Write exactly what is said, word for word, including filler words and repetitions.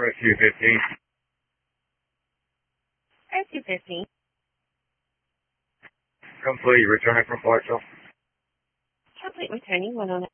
Rescue fifteen. Rescue fifteen. Complete, returning from Clarksville. Complete returning one oh nine.